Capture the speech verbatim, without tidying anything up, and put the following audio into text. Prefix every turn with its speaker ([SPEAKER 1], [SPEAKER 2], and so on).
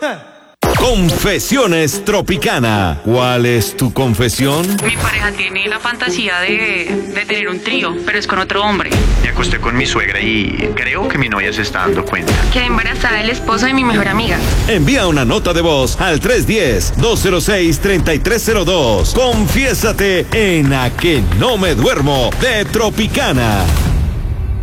[SPEAKER 1] Confesiones Tropicana. ¿Cuál es tu confesión?
[SPEAKER 2] Mi pareja tiene la fantasía de, de tener un trío, pero es con otro hombre.
[SPEAKER 3] Me acosté con mi suegra y creo que mi novia se está dando cuenta.
[SPEAKER 2] Quedé embarazada del esposo de mi mejor amiga.
[SPEAKER 1] Envía una nota de voz al tres uno cero, dos cero seis, tres tres cero dos. Confiésate en A Que No Me Duermo de Tropicana.